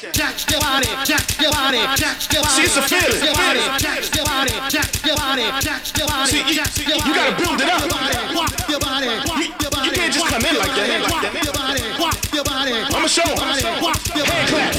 See, it's a feeling. See, you gotta build it up. You can't just come in like that. I'ma show 'em. Hand claps.